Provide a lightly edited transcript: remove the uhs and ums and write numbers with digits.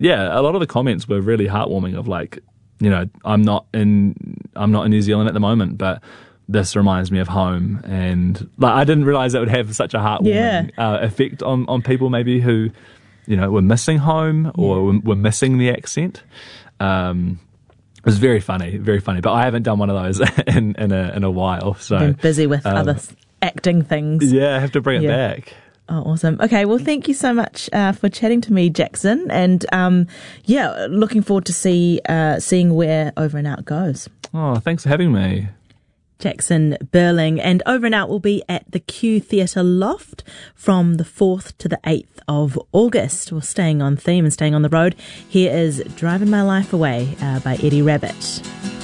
yeah, a lot of the comments were really heartwarming of like, you know, I'm not in New Zealand at the moment, but this reminds me of home. And like, I didn't realize that would have such a heartwarming effect on people maybe who, you know, were missing home or were missing the accent. It was very funny, but I haven't done one of those in a while. So been busy with other acting things. Yeah, I have to bring it back. Oh, awesome. Okay, well, thank you so much for chatting to me, Jackson. And looking forward to seeing where Over and Out goes. Oh, thanks for having me. Jackson Burling, and Over and Out will be at the Q Theatre Loft from the 4th to the 8th of August. Well, staying on theme and staying on the road, here is Driving My Life Away by Eddie Rabbitt.